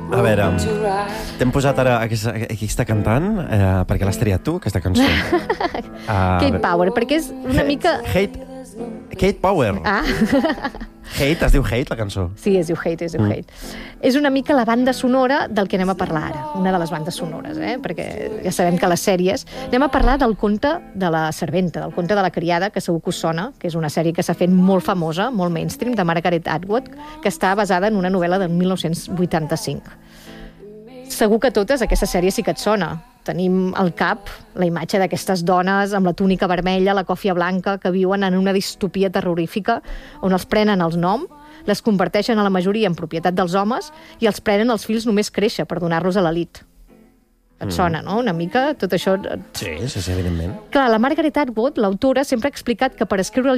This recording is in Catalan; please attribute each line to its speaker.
Speaker 1: A veure, t'hem posat ara aquí està cantant, perquè l'has triat tu, aquesta cançó.
Speaker 2: Kate Power, perquè és una mica...
Speaker 1: Kate Power. Hate, es diu Hate, la cançó?
Speaker 2: Sí, es diu Hate, És una mica la banda sonora del que anem a parlar ara, una de les bandes sonores, perquè ja sabem que les sèries... Anem a parlar del conte de la serventa, del conte de la criada, que segur que us sona, que és una sèrie que s'ha fet molt famosa, molt mainstream, de Margaret Atwood, que està basada en una novel·la del 1985. Segur que totes aquesta sèrie sí que et sona. Tenim al cap la imatge d'aquestes dones amb la túnica vermella, la còfia blanca, que viuen en una distopia terrorífica on els prenen els noms, les converteixen a la majoria en propietat dels homes i els prenen els fills només créixer per donar-los a l'elit. Et sona, no? Una mica tot això...
Speaker 1: Sí, evidentment.
Speaker 2: Clar, la Margaret Atwood, l'autora, sempre ha explicat que per escriure